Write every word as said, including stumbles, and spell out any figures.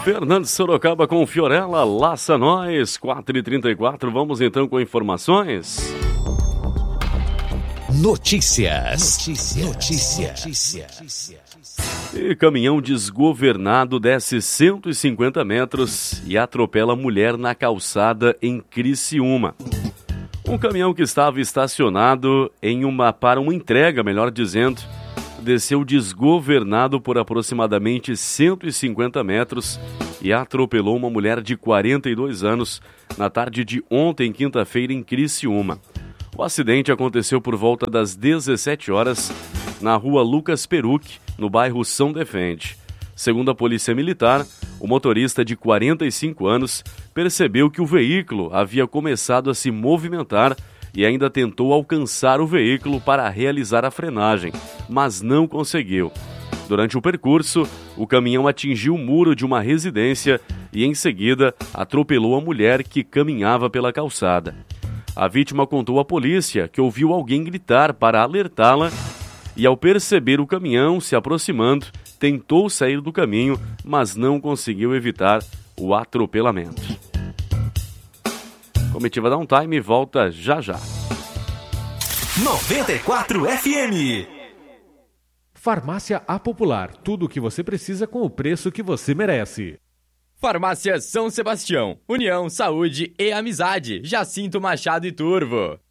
Fernando Sorocaba com Fiorella, Laça Nós, quatro e trinta e quatro. Vamos então com informações. Notícias. Notícias. Notícias. Notícias. E caminhão desgovernado desce cento e cinquenta metros e atropela mulher na calçada em Criciúma. Um caminhão que estava estacionado em uma para uma entrega, melhor dizendo, desceu desgovernado por aproximadamente cento e cinquenta metros e atropelou uma mulher de quarenta e dois anos na tarde de ontem, quinta-feira, em Criciúma. O acidente aconteceu por volta das dezessete horas na rua Lucas Peruc, no bairro São Defende. Segundo a Polícia Militar, o motorista de quarenta e cinco anos percebeu que o veículo havia começado a se movimentar e ainda tentou alcançar o veículo para realizar a frenagem, mas não conseguiu. Durante o percurso, o caminhão atingiu o muro de uma residência e, em seguida, atropelou a mulher que caminhava pela calçada. A vítima contou à polícia que ouviu alguém gritar para alertá-la e, ao perceber o caminhão se aproximando, tentou sair do caminho, mas não conseguiu evitar o atropelamento. Comitiva Downtime volta já já. noventa e quatro F M. Farmácia A Popular. Tudo o que você precisa com o preço que você merece. Farmácia São Sebastião. União, saúde e amizade. Jacinto Machado e Turvo.